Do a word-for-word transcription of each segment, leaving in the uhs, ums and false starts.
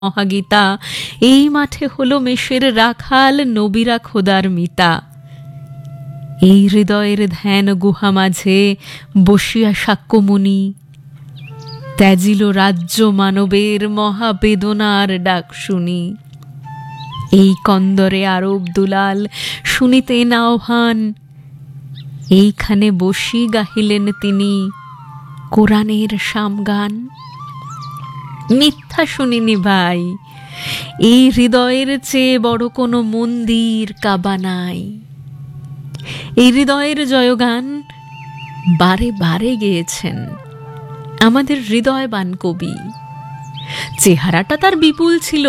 মহাগীতা, এই মাঠে হলো মেষের রাখাল, নবীরা খোদার মিতা। এই হৃদয়ের ধ্যান গুহা মাঝে বসিয়া সাক্ষ্যমুনি, ত্যাজিল রাজ্য মানবের মহাবেদনার ডাক শুনি। এই কন্দরে আরব দুলাল শুনিতেন আহ্বান, এইখানে বসি গাহিলেন তিনি কোরআনের সামগান। মিথ্যা শুনিনি ভাই, এই হৃদয়ের চেয়ে বড় কোনো মন্দির কাবা নাই। এই হৃদয়ের জয়গান বারে বারে গেয়েছেন আমাদের হৃদয়বান কবি। চেহারাটা তার বিপুল ছিল,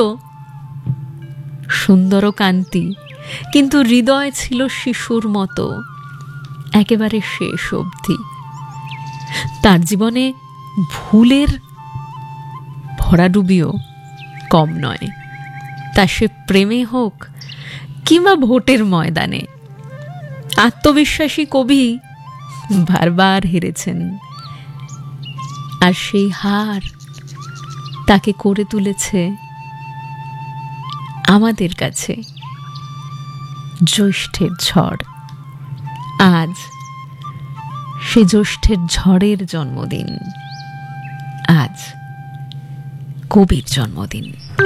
সুন্দর কান্তি, কিন্তু হৃদয় ছিল শিশুর মতো একেবারে শেষ অবধি। তার জীবনে ভুলের ভরাডুবিও কম নয়, তা সে প্রেমে হোক কিংবা ভোটের ময়দানে। আত্মবিশ্বাসী কবি বারবার হেরেছেন, আর সেই হার তাকে করে তুলেছে আমাদের কাছে জ্যৈষ্ঠের ঝড়। আজ সে জ্যৈষ্ঠের ঝড়ের জন্মদিন, আজ কবির জন্মদিন।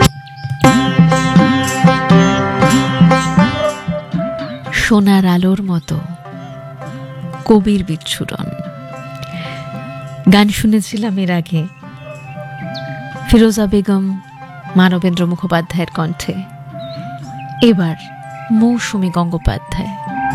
সোনার আলোর মতো কবির বিচ্ছুরণ। গান শুনেছিলাম এর আগে ফিরোজা বেগম, মানবেন্দ্র মুখোপাধ্যায়ের কণ্ঠে। এবার মৌসুমী গঙ্গোপাধ্যায়।